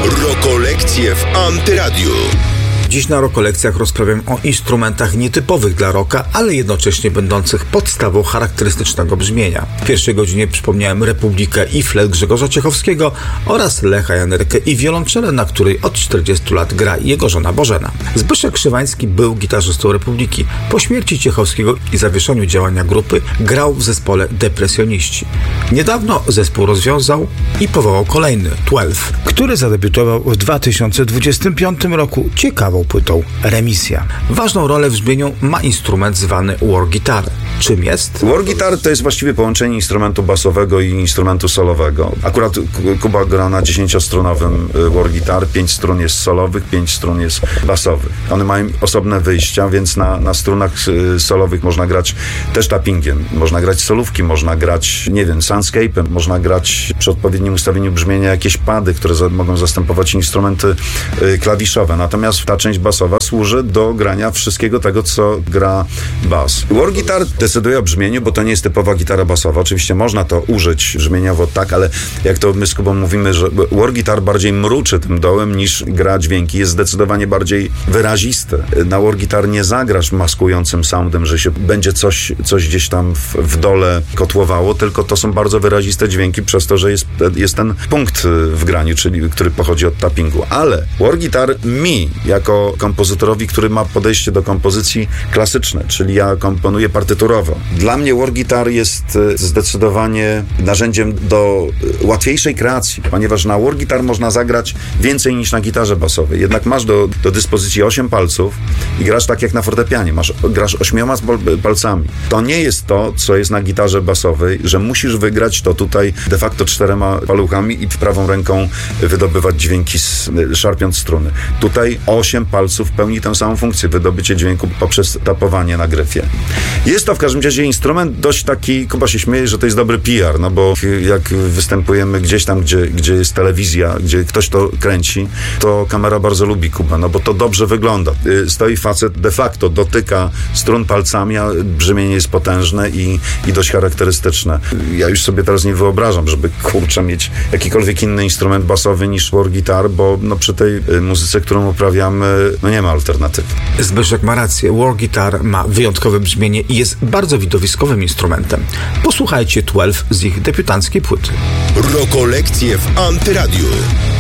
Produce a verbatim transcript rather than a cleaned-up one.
Rokolekcje w Antyradiu. Dziś na Rokolekcjach rozprawiam o instrumentach nietypowych dla rocka, ale jednocześnie będących podstawą charakterystycznego brzmienia. W pierwszej godzinie przypomniałem Republikę i flet Grzegorza Ciechowskiego oraz Lecha Janerkę i wiolonczelę, na której od czterdziestu lat gra jego żona Bożena. Zbyszek Krzywański był gitarzystą Republiki. Po śmierci Ciechowskiego i zawieszeniu działania grupy grał w zespole Depresjoniści. Niedawno zespół rozwiązał i powołał kolejny, dwanaście, który zadebiutował w dwa tysiące dwudziestym piątym roku ciekawą płytą Remisja. Ważną rolę w brzmieniu ma instrument zwany war guitar. Czym jest? War guitar to jest właściwie połączenie instrumentu basowego i instrumentu solowego. Akurat Kuba gra na dziesięciostrunowym war guitar, pięć strun jest solowych, pięć strun jest basowych. One mają osobne wyjścia, więc na, na strunach solowych można grać też tappingiem, można grać solówki, można grać, nie wiem, soundscape'em, można grać przy odpowiednim ustawieniu brzmienia jakieś pady, które za, mogą zastępować instrumenty y, klawiszowe. Natomiast ta część basowa służy do grania wszystkiego tego, co gra bas. War guitar decyduje o brzmieniu, bo to nie jest typowa gitara basowa. Oczywiście można to użyć brzmieniowo tak, ale jak to my z Kubą mówimy, że war guitar bardziej mruczy tym dołem niż gra dźwięki. Jest zdecydowanie bardziej wyrazisty. Na war guitar nie zagrasz maskującym soundem, że się będzie coś, coś gdzieś tam w, w dole kotłowało, tylko to są bardzo wyraziste dźwięki przez to, że jest, jest ten punkt w graniu, czyli który pochodzi od tappingu. Ale war guitar mi, jako kompozytorowi, który ma podejście do kompozycji klasyczne, czyli ja komponuję partyturowo. Dla mnie war guitar jest zdecydowanie narzędziem do łatwiejszej kreacji, ponieważ na war guitar można zagrać więcej niż na gitarze basowej. Jednak masz do, do dyspozycji osiem palców i grasz tak jak na fortepianie. Masz, grasz ośmioma palcami. To nie jest to, co jest na gitarze basowej, że musisz wygrać to tutaj de facto czterema paluchami i prawą ręką wydobywać dźwięki, szarpiąc struny. Tutaj osiem palców pełni tę samą funkcję, wydobycie dźwięku poprzez tapowanie na gryfie. Jest to w każdym razie instrument dość taki, Kuba się śmieje, że to jest dobry P R, no bo jak występujemy gdzieś tam, gdzie, gdzie jest telewizja, gdzie ktoś to kręci, to kamera bardzo lubi Kuba, no bo to dobrze wygląda. Stoi facet, de facto dotyka strun palcami, a brzmienie jest potężne i, i dość charakterystyczne. Ja już sobie teraz nie wyobrażam, żeby kurczę mieć jakikolwiek inny instrument basowy niż war guitar, bo no przy tej muzyce, którą uprawiamy, no nie ma alternatyw. Zbyszek ma rację. War guitar ma wyjątkowe brzmienie i jest bardzo widowiskowym instrumentem. Posłuchajcie dwanaście z ich debiutanckiej płyty. Rokolekcje w Antyradiu.